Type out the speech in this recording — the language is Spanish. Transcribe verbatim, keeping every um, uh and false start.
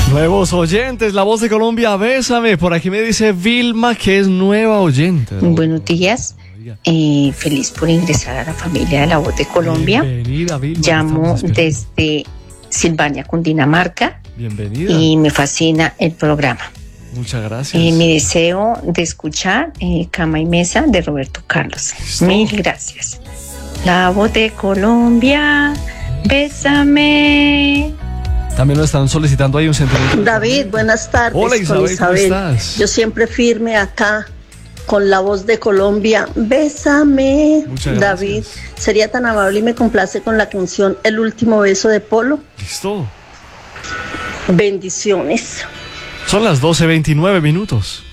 Nuevos oyentes, La Voz de Colombia, bésame. Por aquí me dice Vilma que es nueva oyente. Buenos días. Eh, feliz por ingresar a la familia de La Voz de Colombia. Bienvenida, Vilma. Llamo desde Silvania, Cundinamarca. Bienvenida. Y me fascina el programa. Muchas gracias. Eh, mi deseo de escuchar eh, Cama y Mesa de Roberto Carlos. ¿Listo? Mil gracias. La Voz de Colombia, bésame. También lo están solicitando ahí un sentimiento. David, buenas tardes. Hola, Isabel, con Isabel. ¿cómo estás? Yo siempre firme acá con La Voz de Colombia. Bésame. Muchas gracias. David, sería tan amable y me complace con la canción El último beso de Polo. Listo. Bendiciones. Son las doce veintinueve minutos.